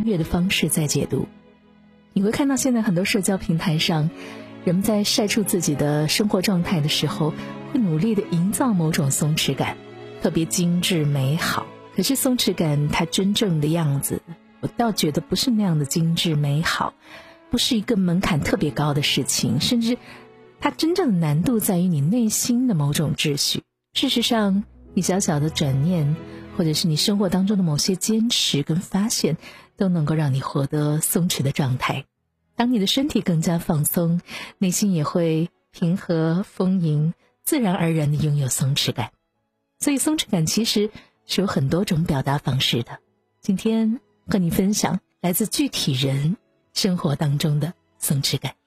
乐的方式在解读。你会看到现在很多社交平台上，人们在晒出自己的生活状态的时候，会努力地营造某种松弛感，特别精致美好。可是松弛感它真正的样子，我倒觉得不是那样的精致美好，不是一个门槛特别高的事情，甚至它真正的难度在于你内心的某种秩序。事实上，你小小的转念，或者是你生活当中的某些坚持跟发现，都能够让你获得松弛的状态。当你的身体更加放松，内心也会平和丰盈，自然而然地拥有松弛感。所以松弛感其实是有很多种表达方式的。今天和你分享来自具体人生活当中的松弛感。